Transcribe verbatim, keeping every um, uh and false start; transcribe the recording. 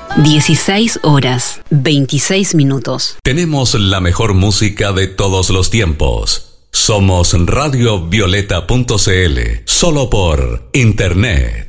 dieciséis horas, veintiséis minutos. Tenemos la mejor música de todos los tiempos. Somos radio violeta punto c l, solo por internet.